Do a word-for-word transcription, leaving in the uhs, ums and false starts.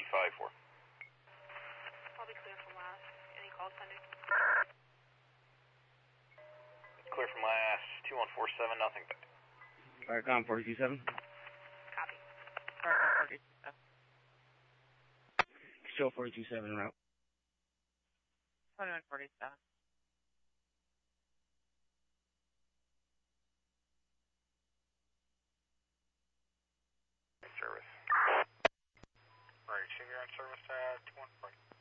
five four. I'll be clear from last. Any calls pending? Clear from last, two one four seven, nothing but. Firecom four two seven. Copy. Firecom four two seven. Show four two seven route. twenty-one forty-seven. Service. Right, you're on service at two one forty.